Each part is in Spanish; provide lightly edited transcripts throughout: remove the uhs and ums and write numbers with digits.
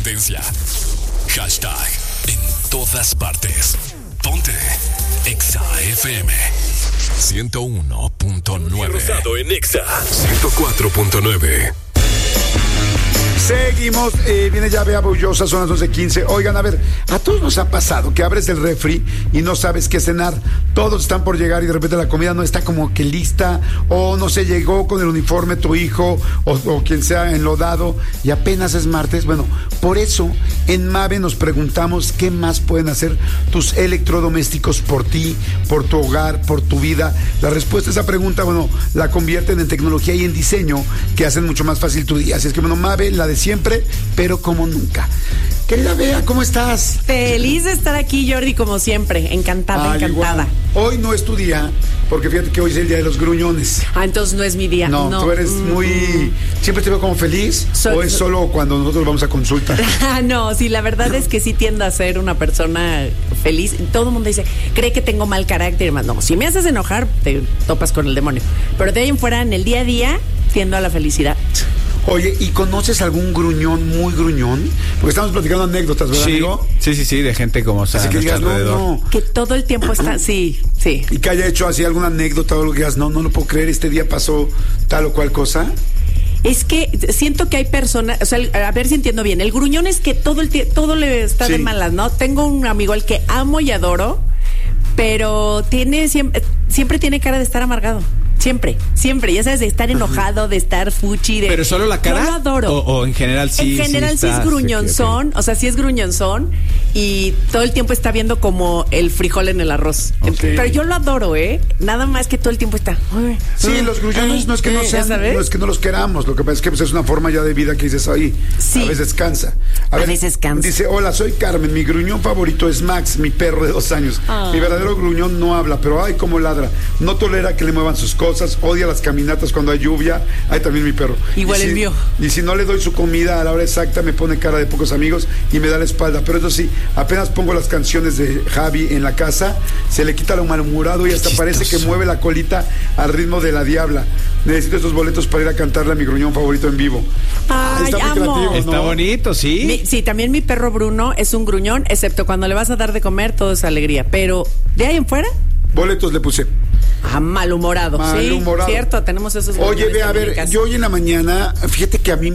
tendencia. Hashtag en todas partes. Ponte Exa FM 101.9. Rosado en Exa 104.9. Seguimos, viene ya Bea Bullosa, son las 12:15. Oigan, a ver, a todos nos ha pasado que abres el refri y no sabes qué cenar. Todos están por llegar y de repente la comida no está como que lista, o no se llegó con el uniforme tu hijo, o quien sea enlodado, y apenas es martes. Bueno, por eso en Mave nos preguntamos qué más pueden hacer tus electrodomésticos por ti, por tu hogar, por tu vida. La respuesta a esa pregunta, bueno, la convierten en tecnología y en diseño que hacen mucho más fácil tu día. Así es que, bueno, Mave, la de siempre, pero como nunca. Querida Bea, ¿cómo estás? Feliz de estar aquí, Jordi, como siempre. Encantada. Igual. Hoy no es tu día, porque fíjate que hoy es el día de los gruñones. Entonces no es mi día. No, tú eres muy... ¿Siempre te veo como feliz? ¿O es solo cuando nosotros vamos a consulta? No, sí, la verdad es que sí tiendo a ser una persona feliz. Todo el mundo dice, cree que tengo mal carácter y demás. No, si me haces enojar, te topas con el demonio. Pero de ahí en fuera, en el día a día, tiendo a la felicidad. Oye, ¿y conoces algún gruñón muy gruñón? Porque estamos platicando anécdotas, ¿verdad, amigo? Sí, de gente como así que digas, no. Que todo el tiempo está, sí. Y que haya hecho así alguna anécdota o algo que digas, no lo puedo creer, este día pasó tal o cual cosa. Es que siento que hay personas, o sea, a ver si entiendo bien, el gruñón es que todo le está de malas, ¿no? Tengo un amigo al que amo y adoro, pero siempre tiene cara de estar amargado. Siempre, ya sabes, de estar enojado, de estar fuchi. ¿Pero solo la cara? Yo lo adoro. O en general sí. En general sí es gruñonzón, okay. O sea, sí es gruñonzón y todo el tiempo está viendo como el frijol en el arroz. Okay. Pero yo lo adoro, nada más que todo el tiempo está. Sí, los gruñones no es que no sean, no es que no los queramos, lo que pasa es que pues, es una forma ya de vida que dices ahí. Sí. A veces cansa. A veces cansa. Dice, hola, soy Carmen, mi gruñón favorito es Max, mi perro de 2 años. Mi verdadero gruñón no habla, pero ay, cómo ladra. No tolera que le muevan sus cosas. Odia las caminatas cuando hay lluvia. Hay también mi perro. Igual el mío. Y si no le doy su comida a la hora exacta, me pone cara de pocos amigos y me da la espalda. Pero eso sí, apenas pongo las canciones de Javi en la casa, se le quita lo malhumorado y hasta parece que mueve la colita al ritmo de la diabla. Necesito esos boletos para ir a cantarle a mi gruñón favorito en vivo. Ay, está muy creativo, ¿no? Está bonito, sí. Sí, también mi perro Bruno es un gruñón, excepto cuando le vas a dar de comer, todo es alegría. Pero de ahí en fuera, boletos le puse. Malhumorado. Malhumorado. Sí, cierto, tenemos esos. Oye, ve, a ver, yo hoy en la mañana, fíjate que a mí,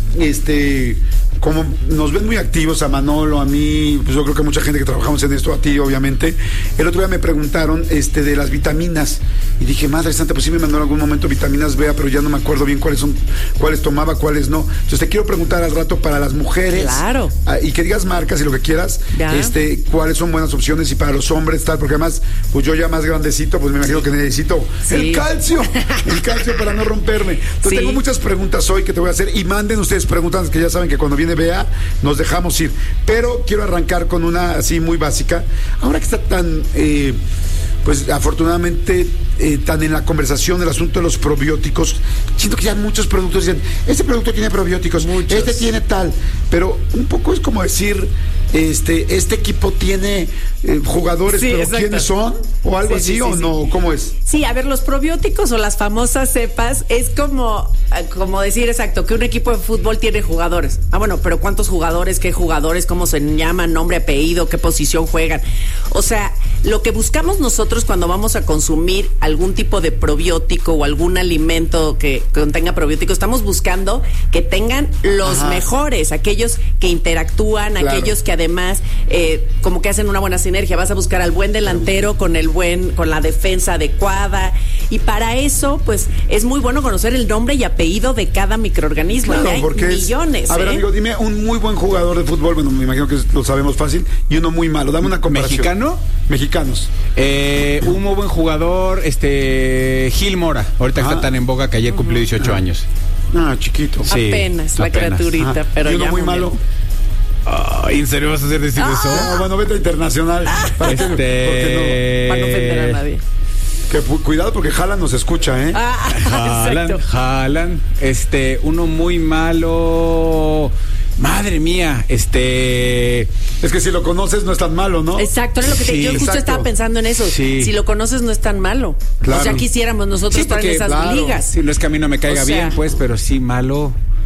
como nos ven muy activos, a Manolo, a mí, pues yo creo que mucha gente que trabajamos en esto, a ti obviamente, el otro día me preguntaron de las vitaminas y dije, madre santa, pues sí me mandó en algún momento vitaminas Bea, pero ya no me acuerdo bien cuáles tomaba, cuáles no. Entonces te quiero preguntar al rato para las mujeres. Claro. Y que digas marcas y lo que quieras, cuáles son buenas opciones y para los hombres tal, porque además, pues yo ya más grandecito, pues me imagino que necesito el calcio para no romperme. Entonces tengo muchas preguntas hoy que te voy a hacer y manden ustedes preguntas que ya saben que cuando viene Bea nos dejamos ir, pero quiero arrancar con una así muy básica. Ahora que está tan pues afortunadamente tan en la conversación el asunto de los probióticos, siento que ya muchos productos dicen, este producto tiene probióticos, este tiene tal, pero un poco es como decir, este equipo tiene jugadores, pero exacto. ¿Quiénes son? ¿O algo así o no? ¿Cómo es? Sí, a ver, los probióticos o las famosas cepas es como decir, exacto, que un equipo de fútbol tiene jugadores. Bueno, pero ¿cuántos jugadores? ¿Qué jugadores? ¿Cómo se llaman? ¿Nombre, apellido? ¿Qué posición juegan? O sea, lo que buscamos nosotros cuando vamos a consumir algún tipo de probiótico o algún alimento que contenga probióticos, estamos buscando que tengan los mejores, aquellos que interactúan, aquellos que además como que hacen una buena sinergia. Vas a buscar al buen delantero con la defensa adecuada, y para eso pues es muy bueno conocer el nombre y apellido de cada microorganismo. Claro, hay porque millones. A ver, amigo, dime un muy buen jugador de fútbol, bueno, me imagino que lo sabemos fácil, y uno muy malo. Dame una comparación. ¿Mexicano? Mexicanos. Un muy buen jugador, Gil Mora, ahorita está tan en boga que ayer cumplió 18 años. Chiquito. Sí, apenas, la criaturita, pero ¿y uno ya muy malo? ¿En serio vas a hacer decir eso? Bueno, vete a internacional. Para no ofender a nadie. Que cuidado porque Haaland nos escucha, Haaland, uno muy malo. Madre mía, Es que si lo conoces no es tan malo, ¿no? Exacto, era lo que yo justo estaba pensando en eso. Sí. Si lo conoces no es tan malo. Claro. O sea, quisiéramos nosotros estar en esas ligas. Sí, no es que a mí no me caiga bien, pues, pero sí malo.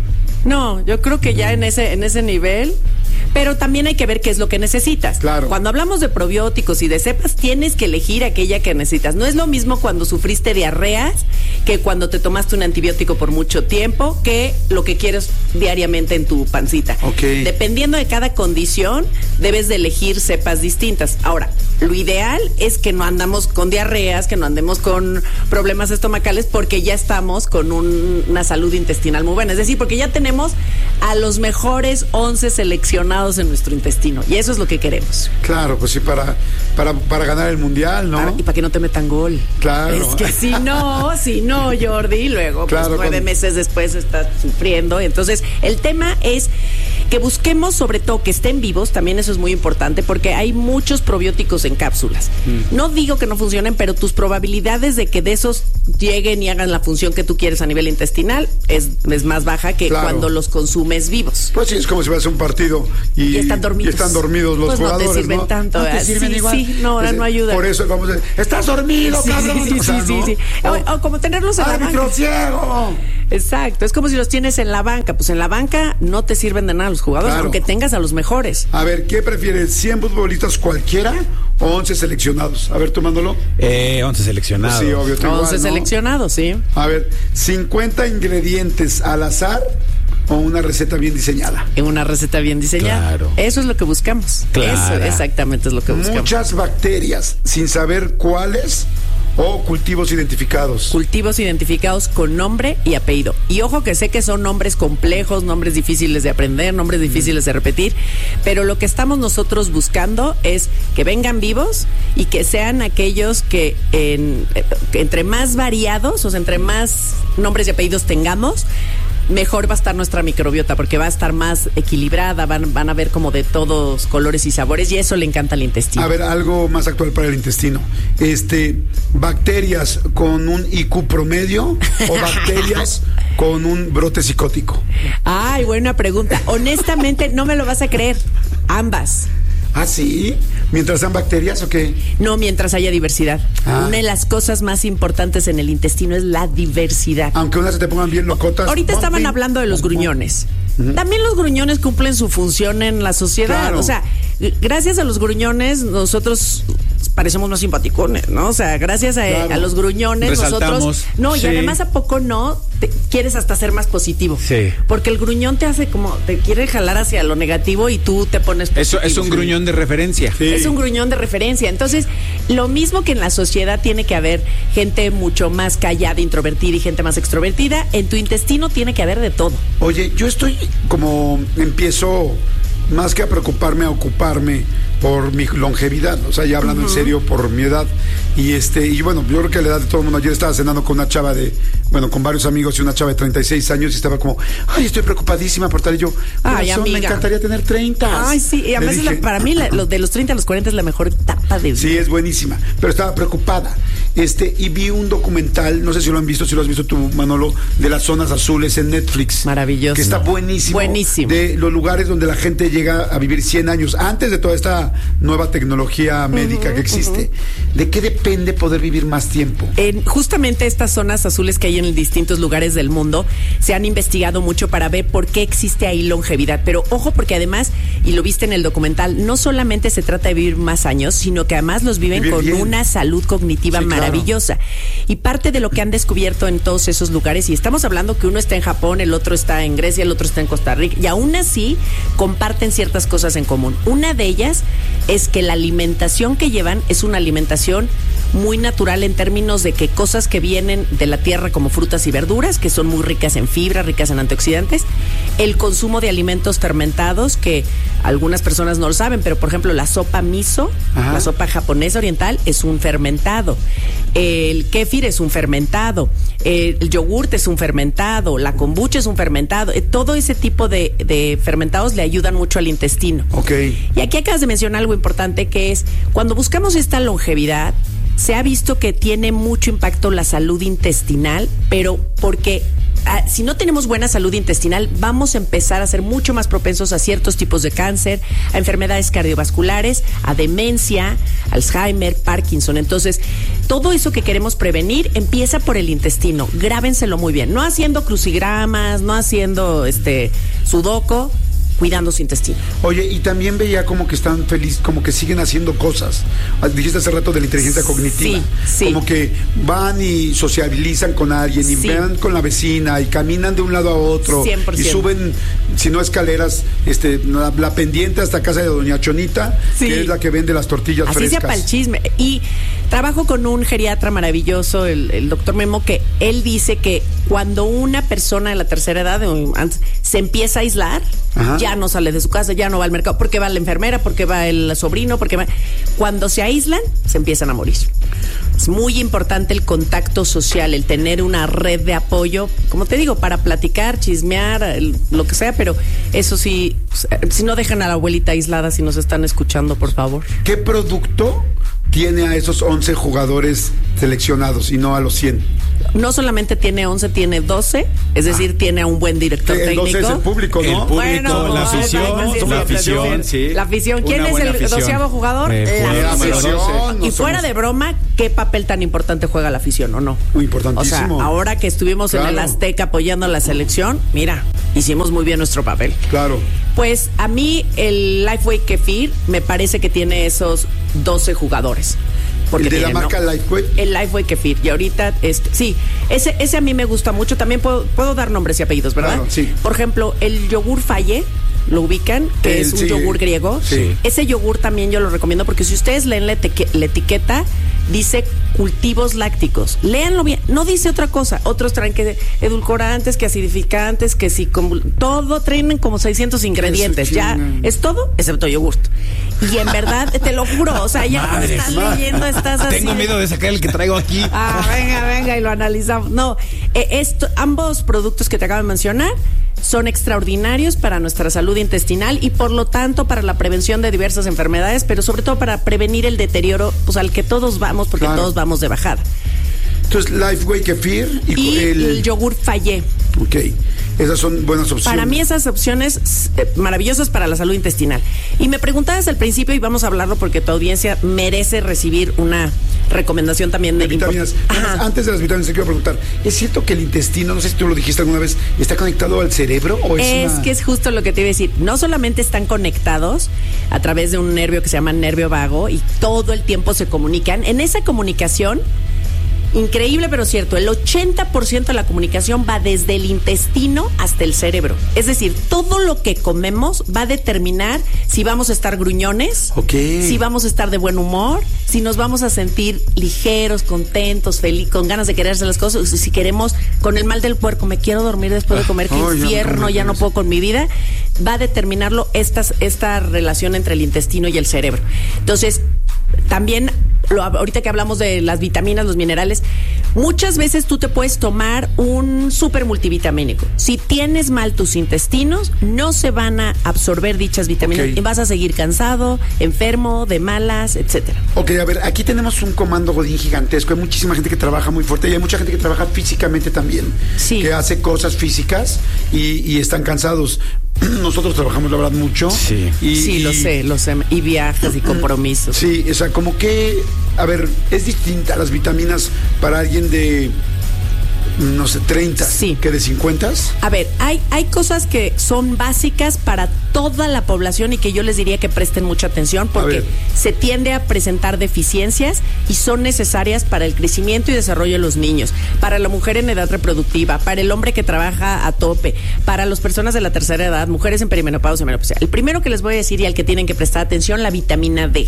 No, yo creo que ya en ese nivel. Pero también hay que ver qué es lo que necesitas. Claro. Cuando hablamos de probióticos y de cepas, tienes que elegir aquella que necesitas. No es lo mismo cuando sufriste diarreas que cuando te tomaste un antibiótico por mucho tiempo, que lo que quieres diariamente en tu pancita. Okay. Dependiendo de cada condición, debes de elegir cepas distintas. Ahora, lo ideal es que no andamos con diarreas, que no andemos con problemas estomacales, porque ya estamos con una salud intestinal muy buena. Es decir, porque ya tenemos a los mejores 11 seleccionados en nuestro intestino, y eso es lo que queremos. Claro, pues sí, para ganar el mundial, ¿no? Y para que no te metan gol. Claro. Es que si no, Jordi, luego claro, pues 9 meses después estás sufriendo. Entonces, el tema es que busquemos sobre todo que estén vivos, también eso es muy importante, porque hay muchos probióticos en cápsulas. No digo que no funcionen, pero tus probabilidades de que de esos lleguen y hagan la función que tú quieres a nivel intestinal es más baja que cuando los consumes vivos. Pues sí, es como si vas a un partido y están dormidos. Los pues jugadores, no te sirven tanto. No te sirven igual. Sí, no, ahora no ayuda. Por eso vamos a decir, estás dormido, cabrón. Sí. O como tenerlos en la banca. Ciego. Exacto, es como si los tienes en la banca. Pues en la banca no te sirven de nada los jugadores, claro, aunque tengas a los mejores. A ver, ¿qué prefieres? ¿100 futbolistas cualquiera o 11 seleccionados? A ver, tú, Mándolo. 11 seleccionados. Pues sí, obvio. 11 igual, ¿no? Seleccionados, sí. A ver, 50 ingredientes al azar o una receta bien diseñada. En una receta bien diseñada. Claro. Eso es lo que buscamos. Claro. Eso exactamente es lo que buscamos. Muchas bacterias, sin saber cuáles, o cultivos identificados. Cultivos identificados con nombre y apellido. Y ojo que sé que son nombres complejos, nombres difíciles de aprender, nombres difíciles de repetir, pero lo que estamos nosotros buscando es que vengan vivos y que sean aquellos que entre más variados, o sea, entre más nombres y apellidos tengamos, mejor va a estar nuestra microbiota, porque va a estar más equilibrada, van a ver como de todos colores y sabores, y eso le encanta al intestino. A ver, algo más actual para el intestino. ¿Bacterias con un IQ promedio o bacterias con un brote psicótico? Ay, buena pregunta. Honestamente, no me lo vas a creer. Ambas. ¿Ah, sí? ¿Mientras sean bacterias o qué? No, mientras haya diversidad. Una de las cosas más importantes en el intestino es la diversidad. Aunque unas se te pongan bien locotas. Ahorita estaban hablando de los gruñones. También los gruñones cumplen su función en la sociedad. Claro. O sea, gracias a los gruñones nosotros parecemos más simpaticones, ¿no? O sea, gracias a los gruñones resaltamos. Nosotros... No, sí. Y además ¿a poco no quieres hasta ser más positivo? Sí. Porque el gruñón te hace como... Te quiere jalar hacia lo negativo y tú te pones positivo. Eso es un gruñón de referencia. Sí. Es un gruñón de referencia. Entonces, lo mismo que en la sociedad tiene que haber gente mucho más callada, introvertida y gente más extrovertida, en tu intestino tiene que haber de todo. Oye, yo estoy como... Empiezo... más que a preocuparme, a ocuparme por mi longevidad, o sea, ya hablando en serio, por mi edad, y bueno, yo creo que la edad de todo el mundo. Ayer estaba cenando con una chava con varios amigos, y una chava de 36 años, y estaba como, ay, estoy preocupadísima por tal, y yo, ay, amiga, me encantaría tener 30. Ay, sí, y además para mí, los de los 30 a los 40 es la mejor etapa de vida. Sí, es buenísima, pero estaba preocupada, y vi un documental, no sé si lo han visto, si lo has visto tú, Manolo, de las zonas azules en Netflix. Maravilloso. Que está buenísimo. Buenísimo. De los lugares donde la gente llega a vivir 100 años, antes de toda esta nueva tecnología médica que existe. ¿De qué depende poder vivir más tiempo? Justamente estas zonas azules que hay en distintos lugares del mundo se han investigado mucho para ver por qué existe ahí longevidad. Pero ojo, porque además, y lo viste en el documental, no solamente se trata de vivir más años, sino que además los viven con una salud cognitiva maravillosa. Claro. Y parte de lo que han descubierto en todos esos lugares, y estamos hablando que uno está en Japón, el otro está en Grecia, el otro está en Costa Rica, y aún así comparten ciertas cosas en común. Una de ellas es que la alimentación que llevan es una alimentación muy natural en términos de que cosas que vienen de la tierra como frutas y verduras, que son muy ricas en fibra, ricas en antioxidantes, el consumo de alimentos fermentados, que algunas personas no lo saben, pero por ejemplo la sopa miso, la sopa japonesa oriental, es un fermentado, el kéfir es un fermentado, el yogurt es un fermentado, la kombucha es un fermentado, todo ese tipo de fermentados le ayudan mucho al intestino. Okay. Y aquí acabas de mencionar algo importante, que es cuando buscamos esta longevidad, se ha visto que tiene mucho impacto la salud intestinal, pero porque si no tenemos buena salud intestinal, vamos a empezar a ser mucho más propensos a ciertos tipos de cáncer, a enfermedades cardiovasculares, a demencia, Alzheimer, Parkinson. Entonces, todo eso que queremos prevenir empieza por el intestino. Grábenselo muy bien. No haciendo crucigramas, no haciendo sudoku, cuidando su intestino. Oye, y también veía como que están felices, como que siguen haciendo cosas. Dijiste hace rato de la inteligencia cognitiva. Sí. Como que van y sociabilizan con alguien y van con la vecina y caminan de un lado a otro. 100%. Y suben, si no escaleras, la pendiente hasta casa de doña Chonita, que es la que vende las tortillas así frescas. Así sea para el chisme. Y trabajo con un geriatra maravilloso, el doctor Memo, que él dice que cuando una persona de la tercera edad se empieza a aislar, ya no sale de su casa, ya no va al mercado, porque va la enfermera, porque va el sobrino, cuando se aíslan, se empiezan a morir. Es muy importante el contacto social, el tener una red de apoyo, como te digo, para platicar, chismear, lo que sea, pero eso sí, si no dejan a la abuelita aislada, si nos están escuchando, por favor. ¿Qué producto tiene a esos 11 jugadores seleccionados y no a los 100? No solamente tiene 11, tiene 12, es decir, tiene a un buen director técnico. 12 es el público, ¿no? El público, bueno, la afición, sí. La afición. ¿Quién es el 12º jugador? La afición. Y fuera de broma, ¿qué papel tan importante juega la afición o no? Muy importantísimo. O sea, ahora que estuvimos en el Azteca apoyando a la selección, mira, hicimos muy bien nuestro papel. Claro. Pues a mí el Lifeway Kefir me parece que tiene esos 12 jugadores. ¿El de la marca Lifeway? El Lifeway Kefir. Y ahorita, sí, ese a mí me gusta mucho. También puedo dar nombres y apellidos, ¿verdad? Claro, sí. Por ejemplo, el yogur Faye, ¿lo ubican? Que es un yogur griego. Sí. Ese yogur también yo lo recomiendo porque si ustedes leen la etiqueta, dice cultivos lácticos. Léanlo bien. No dice otra cosa. Otros traen que edulcorantes, que acidificantes, que si todo traen como 600 ingredientes. Ya es todo excepto yogurt. Y en verdad, te lo juro, o sea, ya cuando estás leyendo estás así. Tengo miedo de sacar el que traigo aquí. Venga, y lo analizamos. No, ambos productos que te acabo de mencionar son extraordinarios para nuestra salud intestinal y por lo tanto para la prevención de diversas enfermedades, pero sobre todo para prevenir el deterioro, pues al que todos vamos, porque todos vamos de bajada. Entonces, Lifeway Kefir y el yogur Faye. Ok, esas son buenas opciones. Para mí esas opciones maravillosas para la salud intestinal. Y me preguntabas al principio, y vamos a hablarlo porque tu audiencia merece recibir una recomendación también de vitaminas. Antes de las vitaminas, te quiero preguntar, ¿es cierto que el intestino, no sé si tú lo dijiste alguna vez, está conectado al cerebro? ¿O es que es justo lo que te iba a decir. No solamente están conectados a través de un nervio que se llama nervio vago y todo el tiempo se comunican. En esa comunicación, increíble pero cierto, el 80% de la comunicación va desde el intestino hasta el cerebro. Es decir, todo lo que comemos va a determinar si vamos a estar gruñones, si vamos a estar de buen humor, si nos vamos a sentir ligeros, contentos, felices, con ganas de quererse las cosas, si queremos con el mal del puerco, me quiero dormir después de comer, qué infierno, ya no puedo con mi vida. Va a determinarlo esta relación entre el intestino y el cerebro. Entonces, también ahorita que hablamos de las vitaminas, los minerales, muchas veces tú te puedes tomar un súper multivitamínico. Si tienes mal tus intestinos, no se van a absorber dichas vitaminas y vas a seguir cansado, enfermo, de malas, etcétera. Ok, a ver, aquí tenemos un comando godín gigantesco. Hay muchísima gente que trabaja muy fuerte y hay mucha gente que trabaja físicamente también. Sí. Que hace cosas físicas y están cansados. Nosotros trabajamos, la verdad, mucho. Sí. Lo sé. Y viajes y compromisos. Sí, o sea, como que, a ver, es distinta las vitaminas para alguien de, no sé, 30 que de 50. A ver, hay cosas que son básicas para toda la población y que yo les diría que presten mucha atención porque se tiende a presentar deficiencias y son necesarias para el crecimiento y desarrollo de los niños, para la mujer en edad reproductiva, para el hombre que trabaja a tope, para las personas de la tercera edad, mujeres en perimenopausia y menopausia. El primero que les voy a decir y al que tienen que prestar atención, la vitamina D.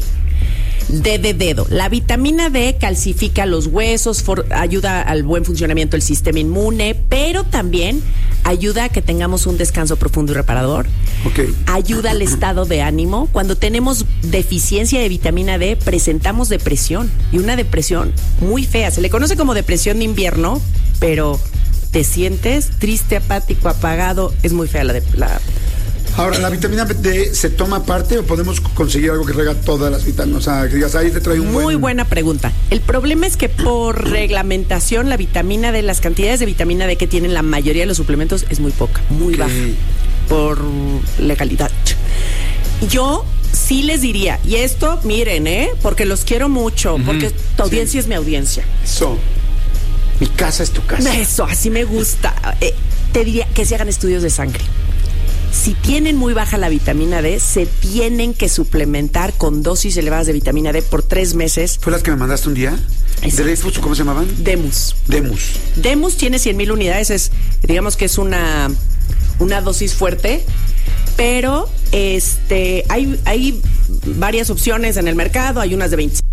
D de dedo. La vitamina D calcifica los huesos, ayuda al buen funcionamiento del sistema inmune, pero también ayuda a que tengamos un descanso profundo y reparador. Ayuda al estado de ánimo. Cuando tenemos deficiencia de vitamina D, presentamos depresión, y una depresión muy fea. Se le conoce como depresión de invierno, pero te sientes triste, apático, apagado. Es muy fea la Ahora, ¿la vitamina D se toma aparte o podemos conseguir algo que traiga todas las vitaminas? O sea, que digas, ahí te trae un Muy buena pregunta. El problema es que por reglamentación la vitamina D, las cantidades de vitamina D que tienen la mayoría de los suplementos es muy poca, muy baja, por legalidad. Yo sí les diría, y esto, miren, porque los quiero mucho, porque tu audiencia es mi audiencia. Eso. Mi casa es tu casa. Eso, así me gusta. Te diría que se hagan estudios de sangre. Si tienen muy baja la vitamina D, se tienen que suplementar con dosis elevadas de vitamina D por 3 meses. ¿Fue las que me mandaste un día? ¿Dreyfus o cómo se llamaban? Demus. Demus tiene 100,000 unidades, digamos que es una dosis fuerte, pero hay varias opciones en el mercado, hay unas de 25.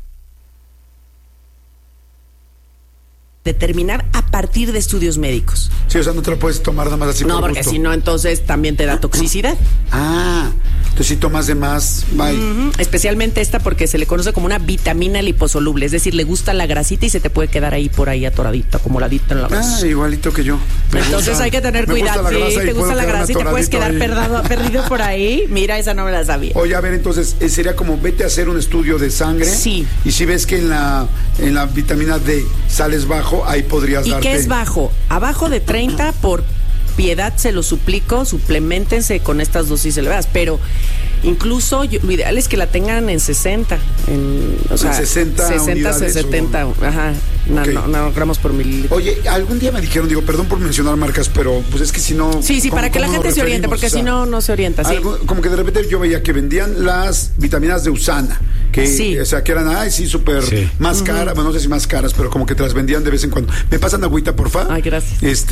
Determinar a partir de estudios médicos. Sí, o sea, no te lo puedes tomar nada más así. No, porque si no, entonces también te da toxicidad. Entonces si tomas de más, bye. Especialmente esta porque se le conoce como una vitamina liposoluble, es decir, le gusta la grasita y se te puede quedar ahí por ahí atoradita, acumuladita en la grasa. Igualito que yo. Entonces hay que tener cuidado. Sí, te gusta la grasa y te puedes quedar perdido por ahí. Mira, esa no me la sabía. Oye, a ver, entonces sería como vete a hacer un estudio de sangre. Sí. Y si ves que en la vitamina D sales bajo, ahí podrías darte. ¿Y qué es bajo? Abajo de 30, por piedad se lo suplico, suplementense con estas dosis elevadas, pero incluso lo ideal es que la tengan en 60, en 60 70, nanogramos por mililitro. Oye, algún día me dijeron, perdón por mencionar marcas, pero pues es que si no... Sí, para que la gente se oriente, porque si no se orienta, sí. Como que de repente yo veía que vendían las vitaminas de Usana, que, o sea, que eran, súper más caras, bueno, no sé si más caras, pero como que te las vendían de vez en cuando. ¿Me pasan agüita, porfa? Ay, gracias.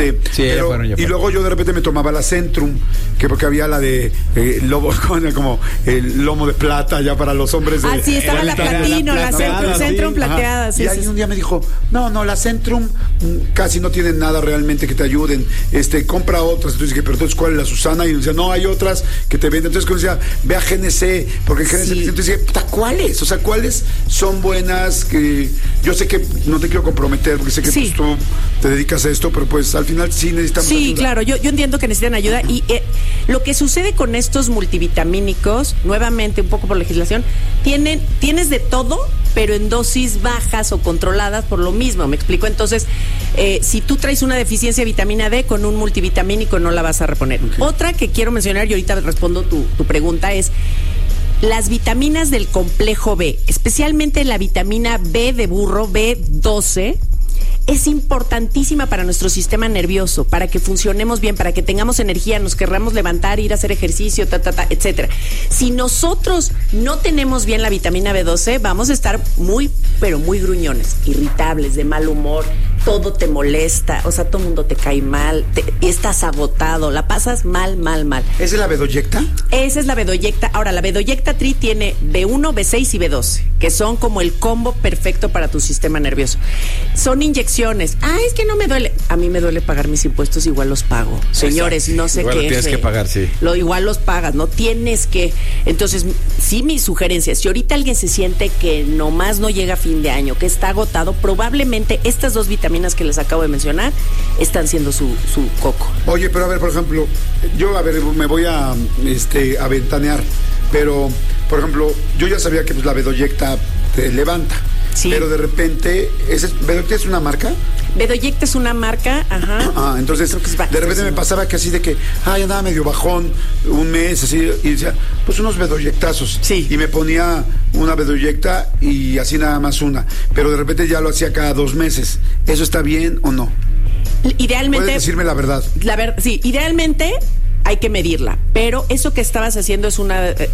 Y luego yo de repente me tomaba la Centrum, que porque había la de lobo, como el lomo de plata ya para los hombres. Sí, estaba la platino, la Centrum plateada. Sí, y alguien un día me dijo, no, la Centrum casi no tienen nada realmente que te ayuden. Compra otras. Entonces dije, pero entonces, ¿cuál es la Susana? Y decía, no, hay otras que te venden. Entonces, cuando decía, ve a GNC, porque en GNC, entonces dije, ¿cuáles? O sea, ¿cuáles son buenas? Que yo sé que no te quiero comprometer, porque sé que pues, tú te dedicas a esto, pero pues al final sí necesitamos ayuda. Sí, claro, yo entiendo que necesitan ayuda y lo que sucede con estos multivitamínicos, nuevamente un poco por legislación, tienes de todo, pero en dosis bajas o controladas por lo mismo, ¿me explico? Entonces, si tú traes una deficiencia de vitamina D, con un multivitamínico no la vas a reponer. Otra que quiero mencionar, y ahorita respondo tu pregunta, es las vitaminas del complejo B, especialmente la vitamina B de burro, B12, es importantísima para nuestro sistema nervioso, para que funcionemos bien, para que tengamos energía, nos querramos levantar, ir a hacer ejercicio, etcétera. Si nosotros no tenemos bien la vitamina B12, vamos a estar muy, pero muy gruñones, irritables, de mal humor, todo te molesta, o sea, todo el mundo te cae mal, estás agotado, la pasas mal. ¿Esa es la Bedoyecta? Esa es la Bedoyecta. Ahora, la Bedoyecta Tri tiene B1, B6 y B12, que son como el combo perfecto para tu sistema nervioso. Son inyecciones. Es que no me duele. A mí me duele pagar mis impuestos, igual los pago. Señores, no sé qué. Igual tienes que pagar, sí. Igual los pagas, no tienes que. Entonces, sí, mi sugerencia, si ahorita alguien se siente que nomás no llega a fin de año, que está agotado, probablemente estas dos vitaminas que les acabo de mencionar están siendo su coco. Oye, pero a ver, por ejemplo, yo me voy a ventanear, pero, por ejemplo, yo ya sabía que pues, la Bedoyecta te levanta. Sí. Pero de repente, ¿Bedoyecta es una marca? Bedoyecta es una marca, ajá. Entonces, de repente me pasaba que así de que, ya andaba medio bajón, un mes, así, y decía, pues unos Bedoyectazos. Sí. Y me ponía una Bedoyecta y así nada más una. Pero de repente ya lo hacía cada 2 meses. ¿Eso está bien o no? Idealmente. ¿Puedes decirme la verdad? Sí, idealmente hay que medirla, pero eso que estabas haciendo es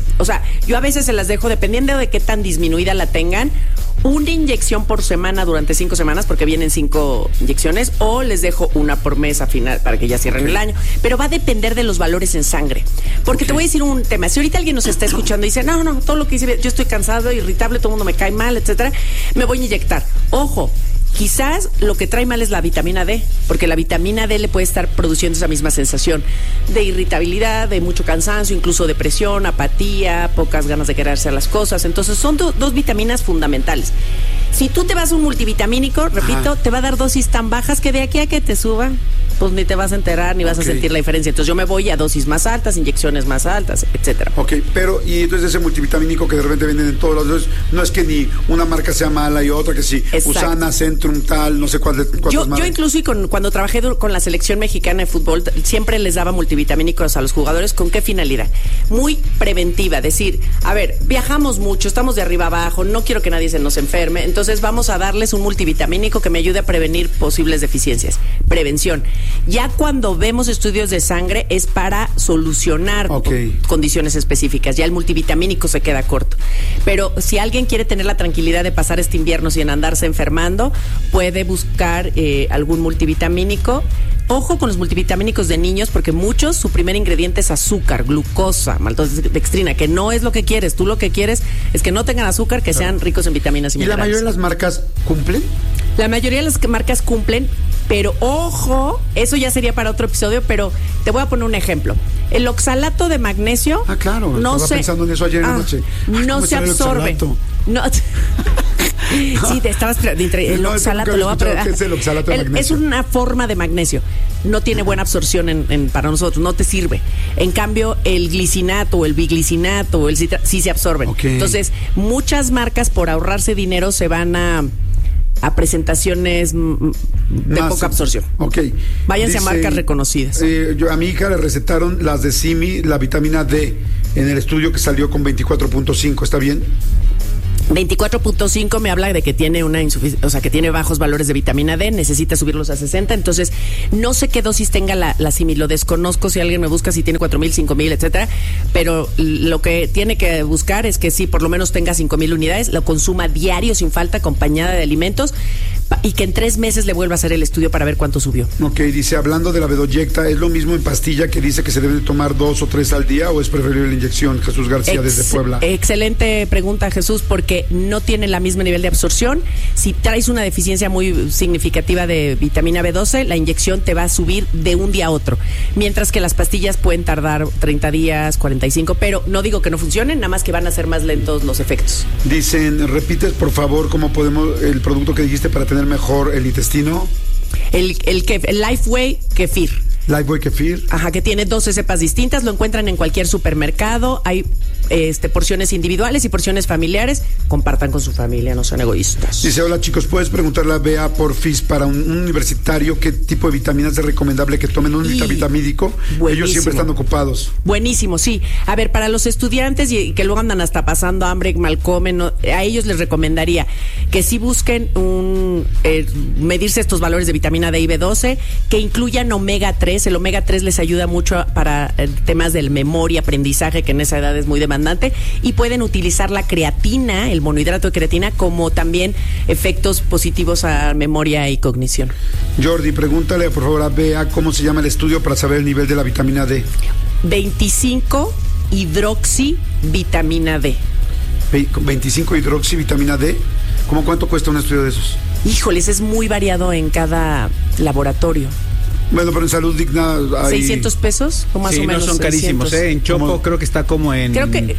yo a veces se las dejo, dependiendo de qué tan disminuida la tengan, una inyección por semana durante 5 semanas, porque vienen 5 inyecciones, o les dejo una por mes a final para que ya cierren el año, pero va a depender de los valores en sangre, porque te voy a decir un tema. Si ahorita alguien nos está escuchando y dice, no, todo lo que dice, yo estoy cansado, irritable, todo el mundo me cae mal, etcétera, me voy a inyectar. Ojo, quizás lo que trae mal es la vitamina D, porque la vitamina D le puede estar produciendo esa misma sensación de irritabilidad, de mucho cansancio, incluso depresión, apatía, pocas ganas de querer hacer las cosas. Entonces son dos vitaminas fundamentales. Si tú te vas a un multivitamínico, repito, te va a dar dosis tan bajas que de aquí a que te suba pues ni te vas a enterar ni vas a sentir la diferencia. Entonces yo me voy a dosis más altas, inyecciones más altas, etcétera. Ok, pero y entonces ese multivitamínico que de repente venden en todos los lados, no es que ni una marca sea mala y otra que sí, Usana, Centrum, tal, no sé cuántas yo incluso cuando trabajé con la selección mexicana de fútbol, siempre les daba multivitamínicos a los jugadores. ¿Con qué finalidad? Muy preventiva, decir, a ver, viajamos mucho, estamos de arriba abajo, no quiero que nadie se nos enferme, entonces vamos a darles un multivitamínico que me ayude a prevenir posibles deficiencias. Prevención. Ya cuando vemos estudios de sangre es para solucionar condiciones específicas. Ya el multivitamínico se queda corto. Pero si alguien quiere tener la tranquilidad de pasar este invierno sin andarse enfermando, puede buscar algún multivitamínico. Ojo con los multivitamínicos de niños, porque muchos, su primer ingrediente es azúcar, glucosa, maltodextrina, que no es lo que quieres. Tú lo que quieres es que no tengan azúcar, que sean ricos en vitaminas y minerales. ¿Y la mayoría de las marcas cumplen? La mayoría de las marcas cumplen, pero ojo, eso ya sería para otro episodio, pero te voy a poner un ejemplo. El oxalato de magnesio. Ah, claro, estaba pensando en eso ayer en la noche. No se absorbe. No. Sí, te estabas el oxalato, lo voy a probar. ¿Qué es el oxalato de magnesio? Es una forma de magnesio. No tiene buena absorción para nosotros, no te sirve. En cambio, el glicinato o el biglicinato o el citrato sí se absorben. Entonces, muchas marcas por ahorrarse dinero se van a presentaciones de poca absorción. Váyanse a marcas reconocidas. A mi hija le recetaron las de Simi, la vitamina D, en el estudio que salió con 24.5, ¿está bien? 24.5 me habla de que tiene que tiene bajos valores de vitamina D, necesita subirlos a 60, entonces no sé qué dosis tenga la Simi, lo desconozco, si alguien me busca si tiene 4,000, 5,000, etcétera, pero lo que tiene que buscar es que sí, por lo menos tenga 5,000 unidades, lo consuma diario sin falta, acompañada de alimentos, y que en 3 meses le vuelva a hacer el estudio para ver cuánto subió. Dice, hablando de la Bedoyecta, ¿es lo mismo en pastilla que dice que se debe tomar 2 o 3 al día o es preferible la inyección? Jesús García desde Puebla. Excelente pregunta, Jesús, porque no tiene el mismo nivel de absorción. Si traes una deficiencia muy significativa de vitamina B12, la inyección te va a subir de un día a otro, mientras que las pastillas pueden tardar 30 días, 45, pero no digo que no funcionen, nada más que van a ser más lentos los efectos. Dicen, repites por favor cómo podemos, el producto que dijiste para tener mejor el intestino. El Lifeway Kefir. Lifeway Kefir. Ajá, que tiene 12 cepas distintas, lo encuentran en cualquier supermercado, hay porciones individuales y porciones familiares, compartan con su familia, no sean egoístas. Dice, hola chicos, ¿puedes preguntarle a Bea Porfis para un universitario qué tipo de vitaminas es recomendable que tomen un vitamínico? Ellos siempre están ocupados. Buenísimo, sí. A ver, para los estudiantes y que luego andan hasta pasando hambre, mal comen, a ellos les recomendaría que sí busquen medirse estos valores de vitamina D y B12, que incluyan omega 3. El omega 3 les ayuda mucho para temas del memoria, aprendizaje, que en esa edad es muy demandante, y pueden utilizar la creatina, el monohidrato de creatina, como también efectos positivos a memoria y cognición. Jordi, pregúntale por favor a Bea cómo se llama el estudio para saber el nivel de la vitamina D. 25 hidroxivitamina D. 25 hidroxivitamina D. ¿Cómo cuánto cuesta un estudio de esos? Híjoles, es muy variado en cada laboratorio. Bueno, pero en Salud Digna hay... ¿600 pesos? O más o menos. No son carísimos, En Chopo creo que está como en... Creo que...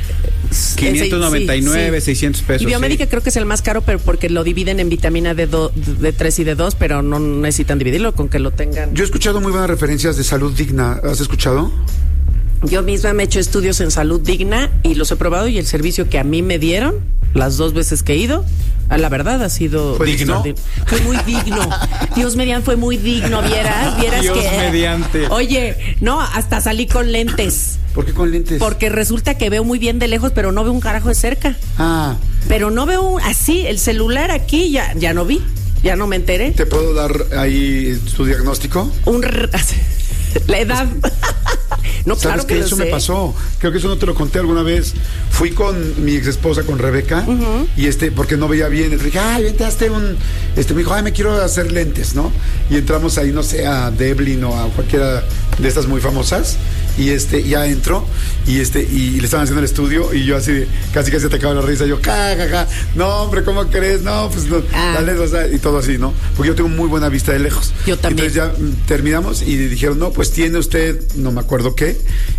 599, 600 pesos. Y Biomédica creo que es el más caro, pero porque lo dividen en vitamina D3 y D2, pero no necesitan dividirlo, con que lo tengan. Yo he escuchado muy buenas referencias de Salud Digna. ¿Has escuchado? Yo misma me he hecho estudios en Salud Digna y los he probado, y el servicio que a mí me dieron, las 2 veces que he ido, la verdad ha sido... ¿Fue digno? Fue muy digno. Dios mediante, fue muy digno, vieras Dios que... mediante. Oye, no, hasta salí con lentes. ¿Por qué con lentes? Porque resulta que veo muy bien de lejos, pero no veo un carajo de cerca. Pero no veo así, el celular aquí, ya no vi, ya no me enteré. ¿Te puedo dar ahí tu diagnóstico? La edad. No, ¿sabes claro que eso me pasó? Creo que eso no te lo conté alguna vez. Fui con mi ex esposa, con Rebeca, y porque no veía bien. Le dije, vente, hazte un... me dijo, me quiero hacer lentes, ¿no? Y entramos ahí, no sé, a Deblin o a cualquiera de estas muy famosas, y ya entró, y le estaban haciendo el estudio, y yo así, casi se atacaba la risa, yo, no, hombre, ¿cómo crees? No, pues no, dale, o sea, y todo así, ¿no? Porque yo tengo muy buena vista de lejos. Yo también. Entonces ya terminamos, y dijeron, no, pues tiene usted, no me acuerdo qué,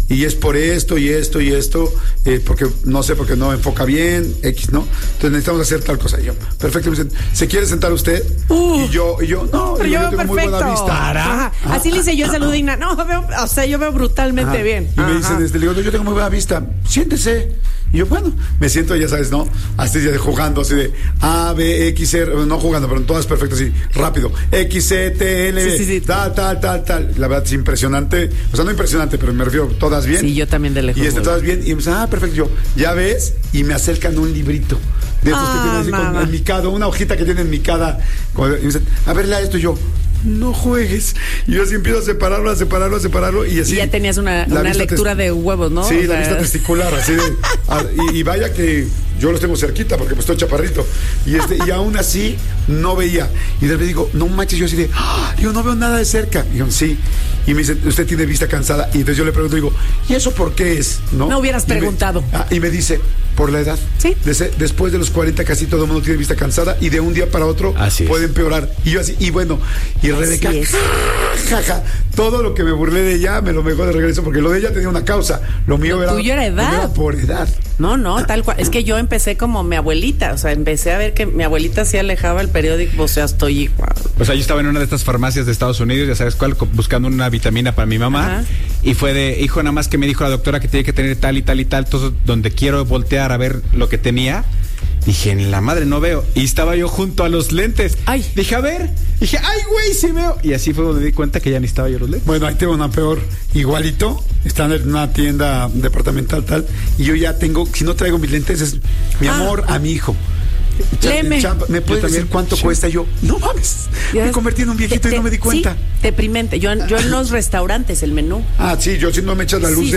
y es por esto y esto y esto, porque no sé, porque no enfoca bien, X, ¿no? Entonces necesitamos hacer tal cosa. Y yo, perfecto, me dicen, ¿se quiere sentar usted? Y yo, no, pero yo tengo muy buena vista. Así le hice yo el saludo digna. No, yo veo brutalmente bien. Y me dicen, le digo, yo tengo muy buena vista, siéntese. Y yo, bueno, me siento, ya sabes, ¿no? Así ya jugando, así de A, B, X, R, no jugando, pero en todas perfectas, así, rápido. X, C, T, L, B, sí. tal. La verdad es impresionante. O sea, no impresionante, pero me refiero, todas bien. Sí, yo también de lejos. Y todas bien. Y me dicen, perfecto. Yo, ya ves, y me acercan un librito. De esos que tienen así con enmicado, una hojita que tiene enmicada. Y me dicen, a ver, lea esto. Y yo, no juegues. Y yo así empiezo a separarlo. Y así. Y ya tenías una lectura de huevos, ¿no? Sí, la vista testicular, así de. Y vaya que yo los tengo cerquita porque pues estoy chaparrito. Y aún así no veía. Y de repente digo, no manches, yo así de. Yo no veo nada de cerca. Y yo, sí. Y me dice, usted tiene vista cansada. Y entonces yo le pregunto, digo, ¿y eso por qué es? No hubieras preguntado. Y me dice, por la edad. Sí. Después de los 40 casi todo el mundo tiene vista cansada y de un día para otro puede empeorar. Y yo así, y bueno, y Rebeca, jaja, todo lo que me burlé de ella me lo mejor de regreso porque lo de ella tenía una causa. Lo mío era. Tuyo era edad. Era por edad. No, tal cual. Es que yo empecé como mi abuelita, o sea, empecé a ver que mi abuelita sí alejaba el periódico, o sea, estoy igual. O sea, yo estaba en una de estas farmacias de Estados Unidos, ya sabes cuál, buscando una vitamina para mi mamá. Ajá. Y fue de, hijo, nada más que me dijo la doctora que tiene que tener tal y tal y tal, entonces donde quiero voltear a ver lo que tenía. Dije, en la madre no veo. Y estaba yo junto a los lentes. Ay. Dije, a ver. Dije, ay, güey, sí veo. Y así fue donde me di cuenta que ya ni estaba yo los lentes. Bueno, ahí tengo una peor. Igualito. Están en una tienda departamental tal. Y yo ya tengo, si no traigo mis lentes, es mi amor a mi hijo. ¿Me puedes decir cuánto cuesta? Yo, no mames. Me convertí en un viejito y no me di cuenta. Sí, deprimente. Yo en los restaurantes, el menú. Sí, yo si no me echas la luz